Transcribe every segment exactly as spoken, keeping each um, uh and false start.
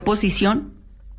posición.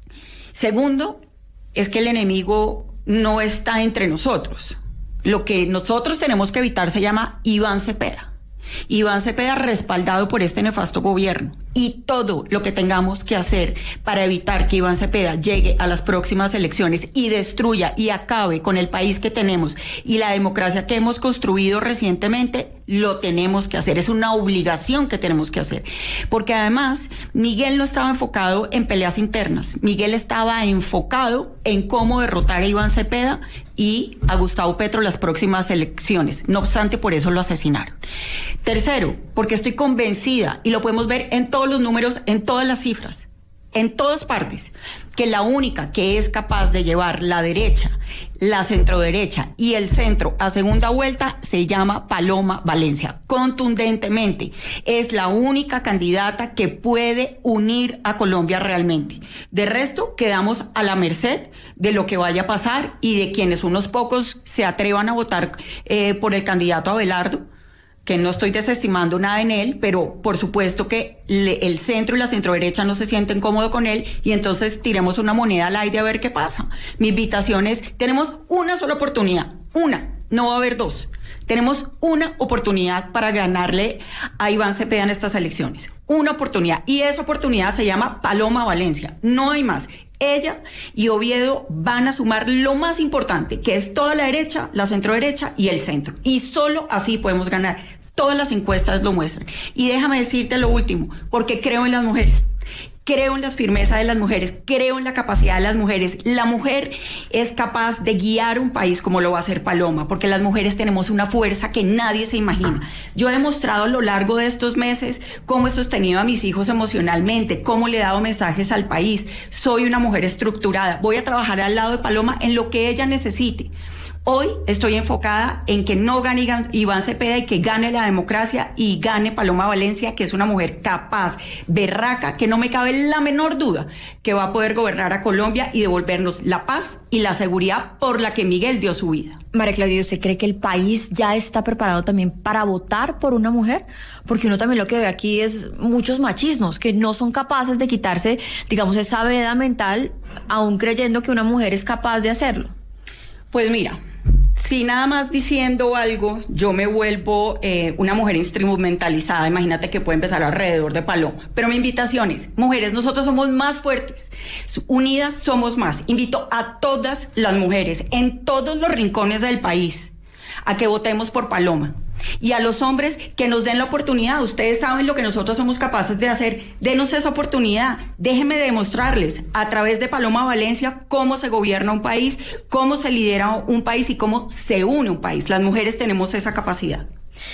Segundo, es que el enemigo no está entre nosotros. Lo que nosotros tenemos que evitar se llama Iván Cepeda. Iván Cepeda respaldado por este nefasto gobierno, y todo lo que tengamos que hacer para evitar que Iván Cepeda llegue a las próximas elecciones y destruya y acabe con el país que tenemos y la democracia que hemos construido recientemente, lo tenemos que hacer. Es una obligación que tenemos que hacer, porque además Miguel no estaba enfocado en peleas internas. Miguel estaba enfocado en cómo derrotar a Iván Cepeda y a Gustavo Petro las próximas elecciones. No obstante, por eso lo asesinaron. Tercero, porque estoy convencida, y lo podemos ver en todos los números, en todas las cifras, en todas partes, que la única que es capaz de llevar la derecha, la centroderecha y el centro a segunda vuelta se llama Paloma Valencia. Contundentemente, es la única candidata que puede unir a Colombia realmente. De resto, quedamos a la merced de lo que vaya a pasar y de quienes unos pocos se atrevan a votar eh, por el candidato Abelardo, que no estoy desestimando nada en él, pero por supuesto que le, el centro y la centroderecha no se sienten cómodos con él, y entonces tiremos una moneda al aire a ver qué pasa. Mi invitación es, tenemos una sola oportunidad, una, no va a haber dos. Tenemos una oportunidad para ganarle a Iván Cepeda en estas elecciones, una oportunidad, y esa oportunidad se llama Paloma Valencia, no hay más. Ella y Oviedo van a sumar lo más importante, que es toda la derecha, la centroderecha y el centro. Y solo así podemos ganar. Todas las encuestas lo muestran. Y déjame decirte lo último, porque creo en las mujeres. Creo en la firmeza de las mujeres, creo en la capacidad de las mujeres. La mujer es capaz de guiar un país como lo va a hacer Paloma, porque las mujeres tenemos una fuerza que nadie se imagina. Yo he demostrado a lo largo de estos meses cómo he sostenido a mis hijos emocionalmente, cómo le he dado mensajes al país. Soy una mujer estructurada. Voy a trabajar al lado de Paloma en lo que ella necesite. Hoy estoy enfocada en que no gane Iván Cepeda y que gane la democracia y gane Paloma Valencia, que es una mujer capaz, berraca, que no me cabe la menor duda que va a poder gobernar a Colombia y devolvernos la paz y la seguridad por la que Miguel dio su vida. María Claudia, ¿usted cree que el país ya está preparado también para votar por una mujer? Porque uno también lo que ve aquí es muchos machismos que no son capaces de quitarse, digamos, esa veda mental, aún creyendo que una mujer es capaz de hacerlo. Pues mira, si nada más diciendo algo, yo me vuelvo eh, una mujer instrumentalizada, imagínate que puede empezar alrededor de Paloma. Pero mi invitación es, mujeres, nosotros somos más fuertes, unidas somos más. Invito a todas las mujeres en todos los rincones del país a que votemos por Paloma. Y a los hombres que nos den la oportunidad. Ustedes saben lo que nosotros somos capaces de hacer. Denos esa oportunidad. Déjenme demostrarles a través de Paloma Valencia cómo se gobierna un país, cómo se lidera un país y cómo se une un país. Las mujeres tenemos esa capacidad.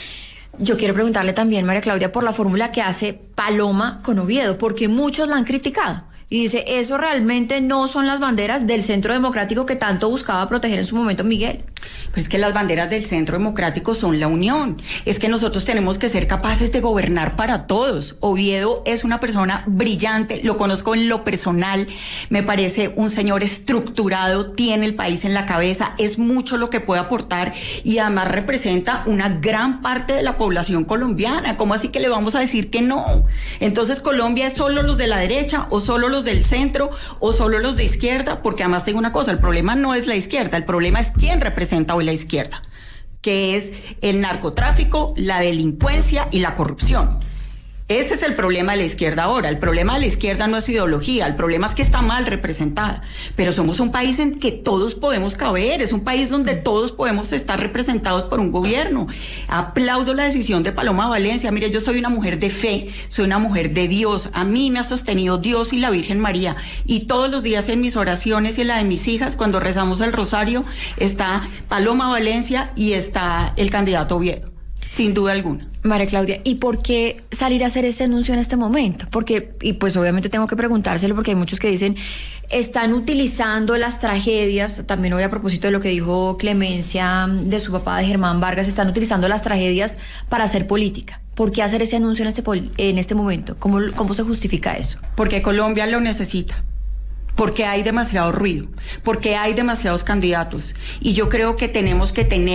Yo quiero preguntarle también, María Claudia, por la fórmula que hace Paloma con Oviedo, porque muchos la han criticado. Y dice, eso realmente no son las banderas del Centro Democrático que tanto buscaba proteger en su momento Miguel. Pues es que las banderas del Centro Democrático son la unión. Es que nosotros tenemos que ser capaces de gobernar para todos. Oviedo es una persona brillante, lo conozco en lo personal, me parece un señor estructurado, tiene el país en la cabeza, es mucho lo que puede aportar y además representa una gran parte de la población colombiana. ¿Cómo así que le vamos a decir que no? Entonces, ¿Colombia es solo los de la derecha o solo los del centro o solo los de izquierda? Porque además tengo una cosa, el problema no es la izquierda, el problema es quién representa hoy la izquierda, que es el narcotráfico, la delincuencia y la corrupción. Ese es el problema de la izquierda ahora. El problema de la izquierda no es ideología, el problema es que está mal representada. Pero somos un país en que todos podemos caber, es un país donde todos podemos estar representados por un gobierno. Aplaudo la decisión de Paloma Valencia. Mire, yo soy una mujer de fe, soy una mujer de Dios. A mí me ha sostenido Dios y la Virgen María. Y todos los días en mis oraciones y en la de mis hijas, cuando rezamos el rosario, está Paloma Valencia y está el candidato Oviedo, sin duda alguna. María Claudia, ¿y por qué salir a hacer este anuncio en este momento? Porque, y pues obviamente tengo que preguntárselo porque hay muchos que dicen, están utilizando las tragedias, también hoy a propósito de lo que dijo Clemencia de su papá, de Germán Vargas, están utilizando las tragedias para hacer política. ¿Por qué hacer ese anuncio en este, en este momento? ¿Cómo, cómo se justifica eso? Porque Colombia lo necesita. Porque hay demasiado ruido, porque hay demasiados candidatos. Y yo creo que tenemos que tener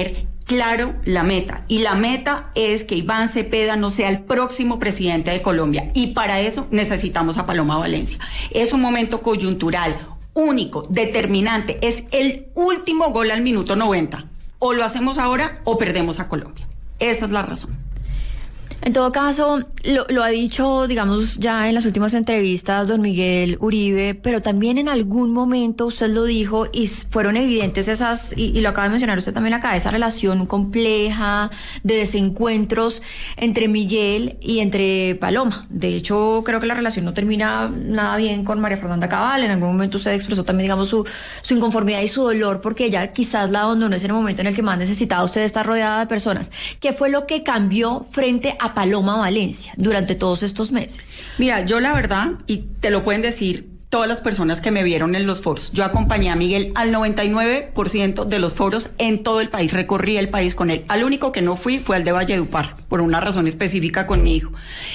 claro la meta, y la meta es que Iván Cepeda no sea el próximo presidente de Colombia, y para eso necesitamos a Paloma Valencia. Es un momento coyuntural, único, determinante, es el último gol al minuto noventa. O lo hacemos ahora o perdemos a Colombia. Esa es la razón. En todo caso, lo, lo ha dicho, digamos, ya en las últimas entrevistas don Miguel Uribe, pero también en algún momento usted lo dijo y fueron evidentes esas, y, y lo acaba de mencionar usted también acá, esa relación compleja de desencuentros entre Miguel y entre Paloma. De hecho, creo que la relación no termina nada bien con María Fernanda Cabal. En algún momento usted expresó también, digamos, su, su inconformidad y su dolor porque ella quizás la abandonó en el momento en el que más necesitaba usted estar rodeada de personas. ¿Qué fue lo que cambió frente a Paloma Valencia durante todos estos meses? Mira, yo la verdad, y te lo pueden decir todas las personas que me vieron en los foros, yo acompañé a Miguel al noventa y nueve por ciento de los foros en todo el país, recorrí el país con él. Al único que no fui fue al de Valledupar, por una razón específica con mi hijo.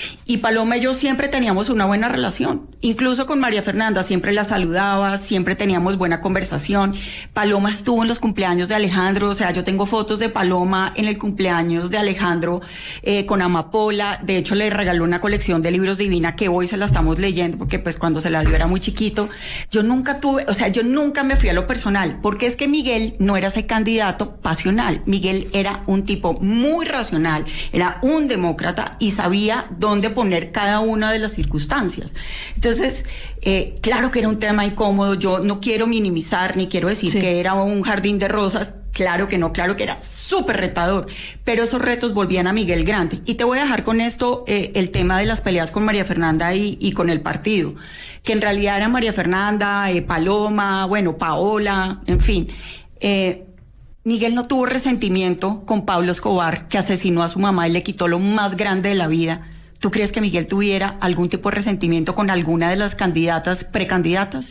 Y Paloma y yo siempre teníamos una buena relación, incluso con María Fernanda, siempre la saludaba, siempre teníamos buena conversación. Paloma estuvo en los cumpleaños de Alejandro, o sea, yo tengo fotos de Paloma en el cumpleaños de Alejandro eh, con Amapola. De hecho, le regaló una colección de libros divina que hoy se la estamos leyendo, porque pues cuando se la dio era muy chiquito. Yo nunca tuve, o sea, yo nunca me fui a lo personal, porque es que Miguel no era ese candidato pasional. Miguel era un tipo muy racional, era un demócrata y sabía dónde poner cada una de las circunstancias. Entonces, eh, claro que era un tema incómodo. Yo no quiero minimizar ni quiero decir sí. que era un jardín de rosas. Claro que no, claro que era súper retador, pero esos retos volvían a Miguel grande. Y te voy a dejar con esto eh, el tema de las peleas con María Fernanda y, y con el partido, que en realidad era María Fernanda, eh, Paloma, bueno, Paola, en fin. Eh, Miguel no tuvo resentimiento con Pablo Escobar, que asesinó a su mamá y le quitó lo más grande de la vida. ¿Tú crees que Miguel tuviera algún tipo de resentimiento con alguna de las candidatas, precandidatas?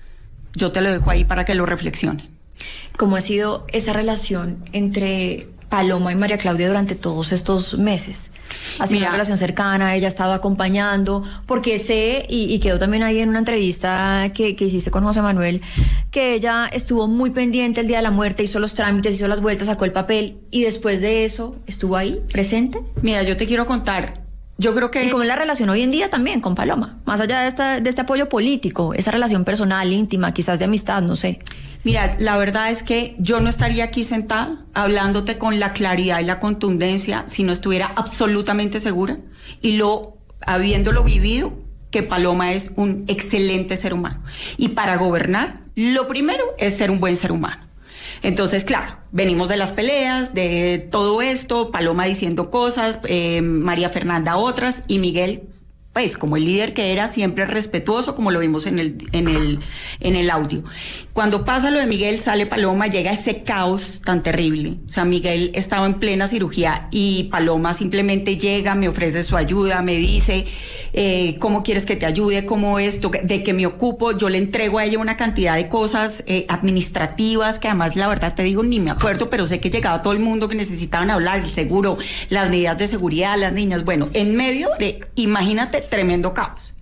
Yo te lo dejo ahí para que lo reflexionen. ¿Cómo ha sido esa relación entre Paloma y María Claudia durante todos estos meses? Ha sido Mira, una relación cercana, ella ha estado acompañando, porque sé, y, y quedó también ahí en una entrevista que, que hiciste con José Manuel, que ella estuvo muy pendiente el día de la muerte, hizo los trámites, hizo las vueltas, sacó el papel, y después de eso, ¿estuvo ahí, presente? Mira, yo te quiero contar, yo creo que... ¿Y cómo es la relación hoy en día también con Paloma? Más allá de, esta, de este apoyo político, esa relación personal, íntima, quizás de amistad, no sé. Mira, la verdad es que yo no estaría aquí sentada hablándote con la claridad y la contundencia si no estuviera absolutamente segura y lo habiéndolo vivido, que Paloma es un excelente ser humano. Y para gobernar, lo primero es ser un buen ser humano. Entonces, claro, venimos de las peleas, de todo esto, Paloma diciendo cosas, eh, María Fernanda otras, y Miguel, pues como el líder que era, siempre respetuoso, como lo vimos en el, en el, en el audio. Cuando pasa lo de Miguel, sale Paloma, llega ese caos tan terrible. O sea, Miguel estaba en plena cirugía y Paloma simplemente llega, me ofrece su ayuda, me dice, eh, ¿cómo quieres que te ayude? ¿Cómo esto? ¿De qué me ocupo? Yo le entrego a ella una cantidad de cosas eh, administrativas que además, la verdad te digo, ni me acuerdo, pero sé que llegaba todo el mundo que necesitaban hablar, el seguro, las medidas de seguridad, las niñas. Bueno, en medio de, imagínate, tremendo caos.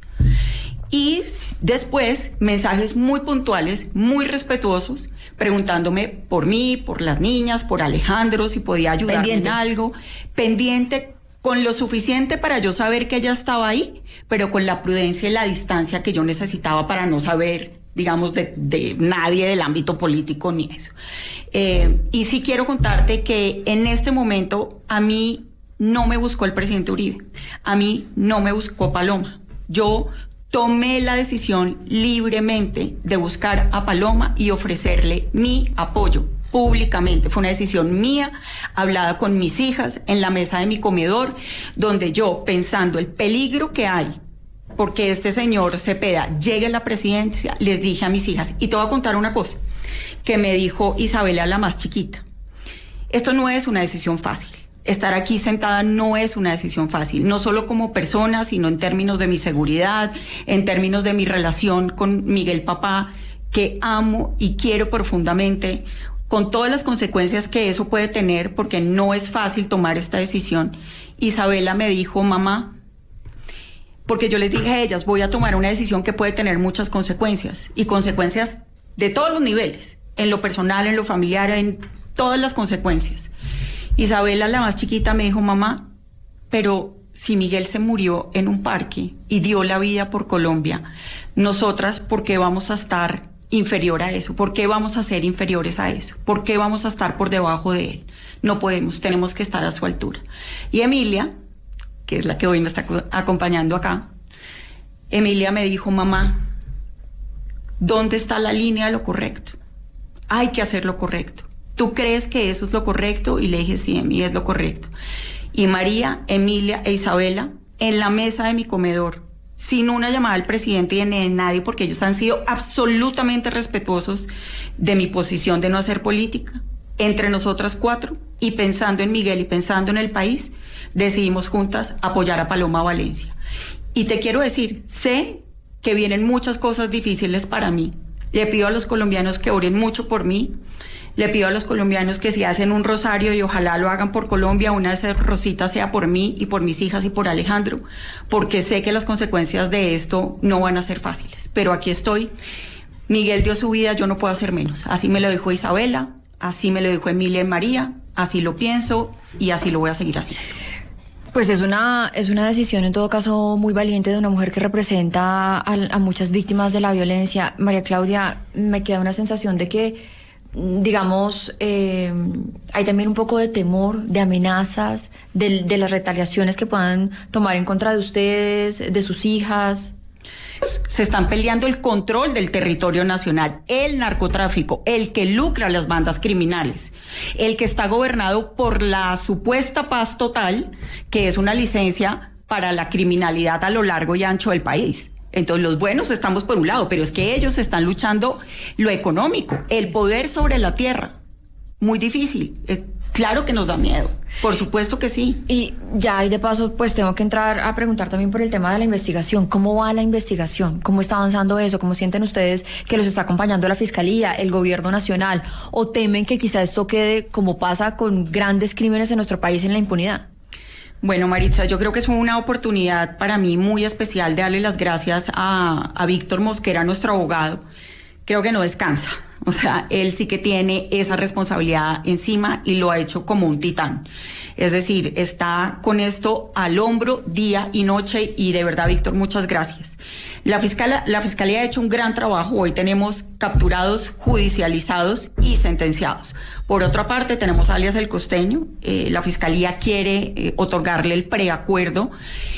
Y después mensajes muy puntuales, muy respetuosos, preguntándome por mí, por las niñas, por Alejandro, si podía ayudarme pendiente. en algo, pendiente con lo suficiente para yo saber que ella estaba ahí, pero con la prudencia y la distancia que yo necesitaba para no saber, digamos, de, de nadie del ámbito político ni eso. Eh, y sí quiero contarte que en este momento a mí no me buscó el presidente Uribe, a mí no me buscó Paloma. Yo tomé la decisión libremente de buscar a Paloma y ofrecerle mi apoyo públicamente. Fue una decisión mía, hablada con mis hijas en la mesa de mi comedor, donde yo, pensando el peligro que hay, porque este señor Cepeda llegue a la presidencia, les dije a mis hijas, y te voy a contar una cosa, que me dijo Isabela, la más chiquita, esto no es una decisión fácil. Estar aquí sentada no es una decisión fácil, no solo como persona, sino en términos de mi seguridad, en términos de mi relación con Miguel Papá, que amo y quiero profundamente, con todas las consecuencias que eso puede tener, porque no es fácil tomar esta decisión. Isabela me dijo, mamá, porque yo les dije a ellas, voy a tomar una decisión que puede tener muchas consecuencias, y consecuencias de todos los niveles, en lo personal, en lo familiar, en todas las consecuencias. Isabela, la más chiquita, me dijo, mamá, pero si Miguel se murió en un parque y dio la vida por Colombia, nosotras, ¿por qué vamos a estar inferior a eso? ¿Por qué vamos a ser inferiores a eso? ¿Por qué vamos a estar por debajo de él? No podemos, tenemos que estar a su altura. Y Emilia, que es la que hoy me está acompañando acá, Emilia me dijo, mamá, ¿dónde está la línea de lo correcto? Hay que hacer lo correcto. ¿Tú crees que eso es lo correcto? Y le dije, sí, Emi, es lo correcto. Y María, Emilia e Isabela, en la mesa de mi comedor, sin una llamada al presidente y de nadie, porque ellos han sido absolutamente respetuosos de mi posición de no hacer política, entre nosotras cuatro, y pensando en Miguel y pensando en el país, decidimos juntas apoyar a Paloma Valencia. Y te quiero decir, sé que vienen muchas cosas difíciles para mí. Le pido a los colombianos que oren mucho por mí. Le pido a los colombianos que si hacen un rosario, y ojalá lo hagan por Colombia, una de esas rositas sea por mí y por mis hijas y por Alejandro, porque sé que las consecuencias de esto no van a ser fáciles. Pero aquí estoy. Miguel dio su vida, yo no puedo hacer menos. Así me lo dijo Isabela, así me lo dijo Emilia y María, así lo pienso y así lo voy a seguir haciendo. Pues es una, es una decisión en todo caso muy valiente de una mujer que representa a, a muchas víctimas de la violencia. María Claudia, me queda una sensación de que, digamos, eh, hay también un poco de temor, de amenazas, de, de las retaliaciones que puedan tomar en contra de ustedes, de sus hijas. Se están peleando el control del territorio nacional, el narcotráfico, el que lucra a las bandas criminales, el que está gobernado por la supuesta paz total, que es una licencia para la criminalidad a lo largo y ancho del país. Entonces los buenos estamos por un lado, pero es que ellos están luchando lo económico, el poder sobre la tierra. Muy difícil. Es, claro que nos da miedo. Por supuesto que sí. Y ya, y de paso, pues tengo que entrar a preguntar también por el tema de la investigación. ¿Cómo va la investigación? ¿Cómo está avanzando eso? ¿Cómo sienten ustedes que los está acompañando la Fiscalía, el Gobierno Nacional? ¿O temen que quizá esto quede, como pasa con grandes crímenes en nuestro país, en la impunidad? Bueno, Maritza, yo creo que es una oportunidad para mí muy especial de darle las gracias a, a Víctor Mosquera, nuestro abogado. Creo que no descansa. O sea, él sí que tiene esa responsabilidad encima y lo ha hecho como un titán. Es decir, está con esto al hombro día y noche y de verdad, Víctor, muchas gracias. La, fiscal, la Fiscalía ha hecho un gran trabajo. Hoy tenemos capturados, judicializados y sentenciados. Por otra parte, tenemos alias El Costeño. Eh, la Fiscalía quiere eh, otorgarle el preacuerdo.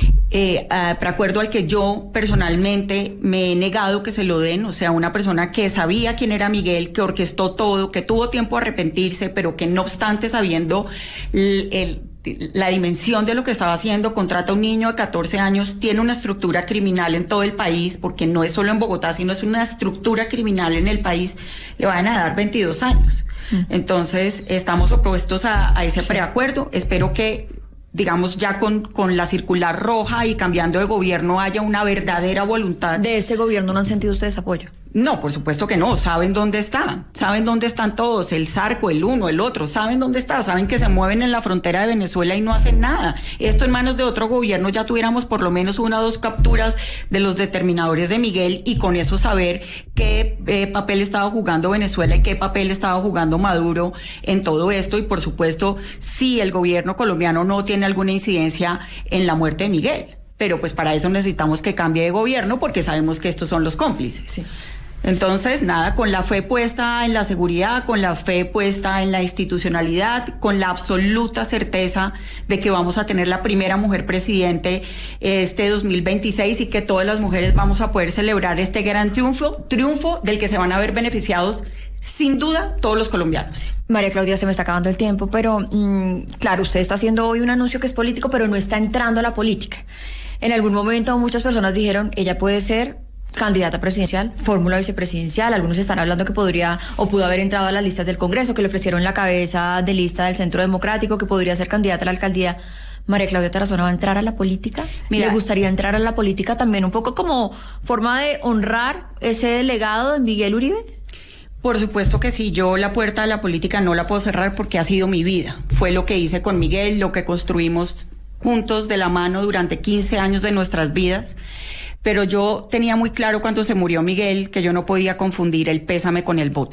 Eh, uh, preacuerdo al que yo personalmente me he negado que se lo den, o sea, una persona que sabía quién era Miguel, que orquestó todo, que tuvo tiempo a arrepentirse, pero que no obstante, sabiendo el, el la dimensión de lo que estaba haciendo, contrata a un niño de catorce años, tiene una estructura criminal en todo el país, porque no es solo en Bogotá, sino es una estructura criminal en el país, le van a dar veintidós años. Mm. Entonces, estamos opuestos a, a ese sí. preacuerdo. Espero que, digamos, ya con, con la circular roja y cambiando de gobierno haya una verdadera voluntad. ¿De este gobierno no han sentido ustedes apoyo? No, por supuesto que no, saben dónde están, saben dónde están todos, el Zarco, el uno, el otro, saben dónde está, saben que se mueven en la frontera de Venezuela y no hacen nada. Esto en manos de otro gobierno ya tuviéramos por lo menos una o dos capturas de los determinadores de Miguel y con eso saber qué eh, papel estaba jugando Venezuela y qué papel estaba jugando Maduro en todo esto y por supuesto si el gobierno colombiano no tiene alguna incidencia en la muerte de Miguel. Pero pues para eso necesitamos que cambie de gobierno porque sabemos que estos son los cómplices. Sí. Entonces, nada, con la fe puesta en la seguridad, con la fe puesta en la institucionalidad, con la absoluta certeza de que vamos a tener la primera mujer presidente este dos mil veintiséis y que todas las mujeres vamos a poder celebrar este gran triunfo, triunfo del que se van a ver beneficiados sin duda todos los colombianos. María Claudia, se me está acabando el tiempo, pero mmm, claro, usted está haciendo hoy un anuncio que es político, pero no está entrando a la política. En algún momento muchas personas dijeron, ella puede ser candidata presidencial, fórmula vicepresidencial, algunos están hablando que podría o pudo haber entrado a las listas del Congreso, que le ofrecieron la cabeza de lista del Centro Democrático, que podría ser candidata a la alcaldía. María Claudia Tarazona, ¿va a entrar a la política? Mira, ¿le gustaría entrar a la política también un poco como forma de honrar ese legado de Miguel Uribe? Por supuesto que sí, yo la puerta de la política no la puedo cerrar porque ha sido mi vida, fue lo que hice con Miguel, lo que construimos juntos de la mano durante quince años de nuestras vidas. Pero yo tenía muy claro cuando se murió Miguel que yo no podía confundir el pésame con el voto.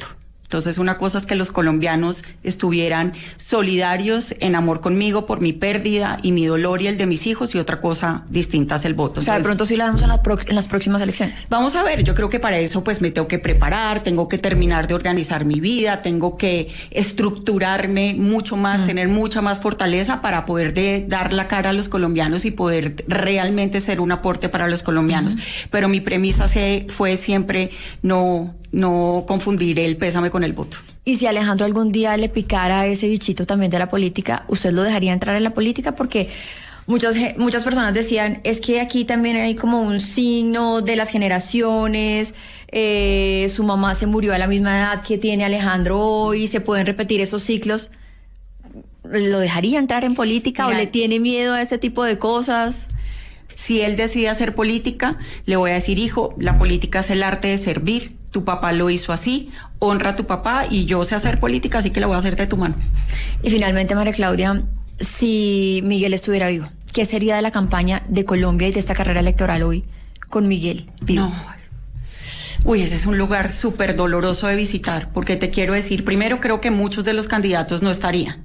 Entonces, una cosa es que los colombianos estuvieran solidarios en amor conmigo por mi pérdida y mi dolor y el de mis hijos, y otra cosa distinta es el voto. O sea, Entonces, de pronto sí la vemos en, la pro- en las próximas elecciones. vamos a ver, yo creo que para eso pues me tengo que preparar, tengo que terminar de organizar mi vida, tengo que estructurarme mucho más, mm. tener mucha más fortaleza para poder de, dar la cara a los colombianos y poder realmente ser un aporte para los colombianos. Mm. Pero mi premisa se, fue siempre no... no confundir el pésame con el voto. Y si Alejandro algún día le picara ese bichito también de la política, ¿usted lo dejaría entrar en la política? Porque muchos, muchas personas decían, es que aquí también hay como un signo de las generaciones, eh, su mamá se murió a la misma edad que tiene Alejandro hoy, se pueden repetir esos ciclos. ¿Lo dejaría entrar en política? Mira, o le tiene miedo a este tipo de cosas? Si él decide hacer política, le voy a decir, hijo, la política es el arte de servir. Tu papá lo hizo así, honra a tu papá, y yo sé hacer política, así que la voy a hacer de tu mano. Y finalmente, María Claudia, si Miguel estuviera vivo, ¿qué sería de la campaña de Colombia y de esta carrera electoral hoy con Miguel vivo? No. Uy, ese es un lugar súper doloroso de visitar, porque te quiero decir, primero creo que muchos de los candidatos no estarían.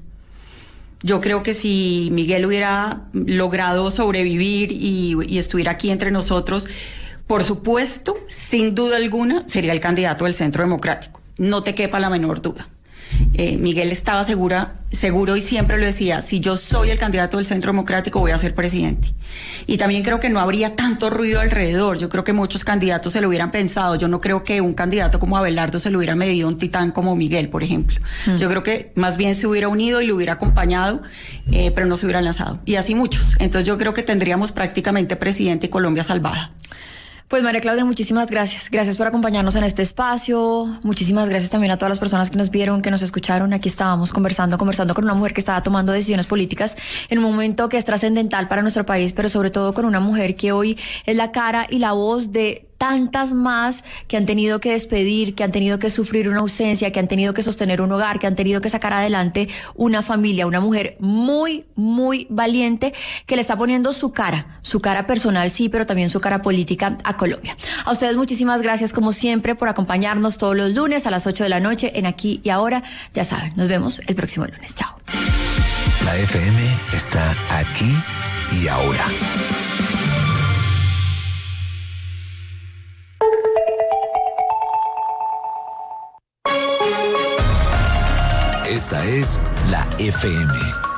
Yo creo que si Miguel hubiera logrado sobrevivir y, y estuviera aquí entre nosotros, por supuesto, sin duda alguna, sería el candidato del Centro Democrático. No te quepa la menor duda. Eh, Miguel estaba segura, seguro y siempre lo decía, si yo soy el candidato del Centro Democrático voy a ser presidente. Y también creo que no habría tanto ruido alrededor. Yo creo que muchos candidatos se lo hubieran pensado. Yo no creo que un candidato como Abelardo se lo hubiera medido un titán como Miguel, por ejemplo. Mm. Yo creo que más bien se hubiera unido y lo hubiera acompañado, eh, pero no se hubiera lanzado. Y así muchos. Entonces yo creo que tendríamos prácticamente presidente y Colombia salvada. Pues María Claudia, muchísimas gracias. Gracias por acompañarnos en este espacio. Muchísimas gracias también a todas las personas que nos vieron, que nos escucharon. Aquí estábamos conversando, conversando con una mujer que estaba tomando decisiones políticas en un momento que es trascendental para nuestro país, pero sobre todo con una mujer que hoy es la cara y la voz de tantas más que han tenido que despedir, que han tenido que sufrir una ausencia, que han tenido que sostener un hogar, que han tenido que sacar adelante una familia, una mujer muy, muy valiente que le está poniendo su cara, su cara personal, sí, pero también su cara política a Colombia. A ustedes muchísimas gracias, como siempre, por acompañarnos todos los lunes a las ocho de la noche en Aquí y Ahora. Ya saben, nos vemos el próximo lunes. Chao. La F M está aquí y ahora. Esta es la F M.